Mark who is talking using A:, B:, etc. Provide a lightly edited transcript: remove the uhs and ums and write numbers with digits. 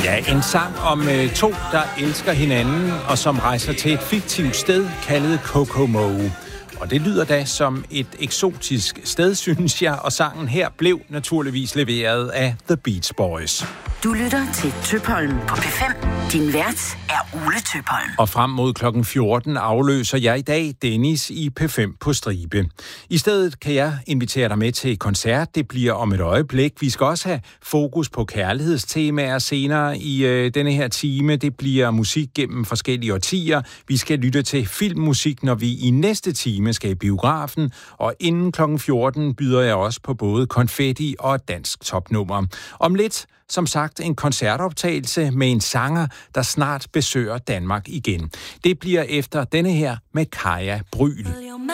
A: Ja, en sang om to, der elsker hinanden, og som rejser til et fiktivt sted, kaldet Kokomo. Og det lyder da som et eksotisk sted, synes jeg, og sangen her blev naturligvis leveret af The Beach Boys.
B: Du lytter til Tøpholm på P5. Din vært er Ole Tøpholm.
A: Og frem mod klokken 14 afløser jeg i dag Dennis i P5 på stribe. I stedet kan jeg invitere dig med til koncert. Det bliver om et øjeblik. Vi skal også have fokus på kærlighedstemaer senere i denne her time. Det bliver musik gennem forskellige årtier. Vi skal lytte til filmmusik, når vi i næste time skal i biografen. Og inden klokken 14 byder jeg også på både konfetti og dansk topnummer. Om lidt, som sagt, en koncertoptagelse med en sanger, der snart besøger Danmark igen. Det bliver efter denne her med Kaja Bryl.